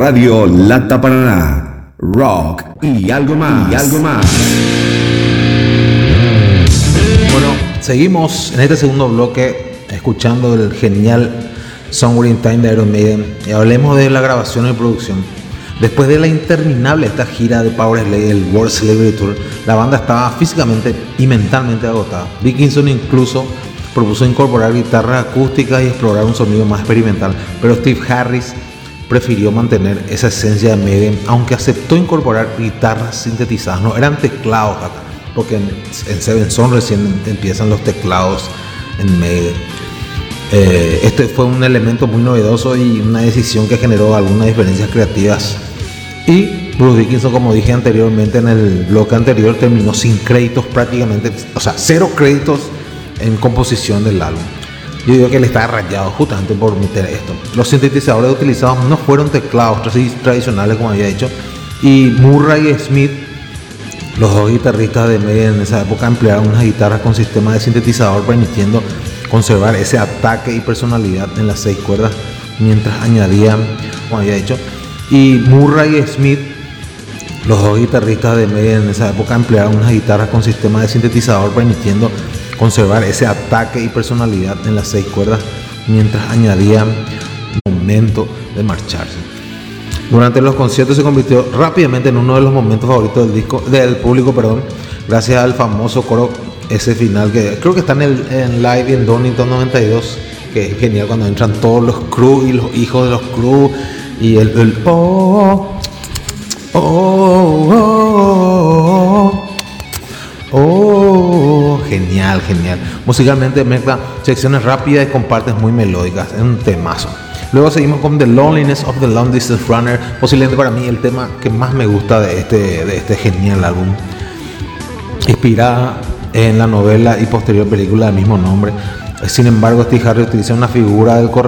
Radio Lata Paraná, rock y algo más. Bueno, seguimos en este segundo bloque escuchando el genial Somewhere in Time de Iron Maiden y hablemos de la grabación y producción. Después de la interminable esta gira de Powerslave, el World Celebrity Tour, la banda estaba físicamente y mentalmente agotada. Dickinson incluso propuso incorporar guitarras acústicas y explorar un sonido más experimental, pero Steve Harris prefirió mantener esa esencia de Maiden, aunque aceptó incorporar guitarras sintetizadas. No eran teclados acá, porque en Seven Son recién empiezan los teclados en Maiden. Este fue un elemento muy novedoso y una decisión que generó algunas diferencias creativas. Y Bruce Dickinson, como dije anteriormente en el bloque anterior, terminó sin créditos prácticamente, o sea, 0 créditos en composición del álbum. Yo digo que él estaba rayado justamente por meter esto. Los sintetizadores utilizados no fueron teclados tradicionales, como había dicho, y Murray y Smith, los dos guitarristas de Maiden en esa época, emplearon unas guitarras con sistema de sintetizador, permitiendo conservar ese ataque y personalidad en las 6 cuerdas, mientras añadían, como había dicho, y Murray y Smith, los dos guitarristas de Maiden en esa época, emplearon unas guitarras con sistema de sintetizador, permitiendo conservar ese ataque y personalidad en las 6 cuerdas, mientras añadían momento de marcharse. Durante los conciertos se convirtió rápidamente en uno de los momentos favoritos del público, gracias al famoso coro, ese final que creo que está en live en Donington 92, que es genial cuando entran todos los crew y los hijos de los crew y el oh, oh, oh, oh, oh, genial. Musicalmente mezcla secciones rápidas y con partes muy melódicas, es un temazo. Luego seguimos con The Loneliness of the Long Distance Runner, posiblemente para mí el tema que más me gusta de este genial álbum, inspirada en la novela y posterior película del mismo nombre. Sin embargo, Steve Harris utiliza una figura del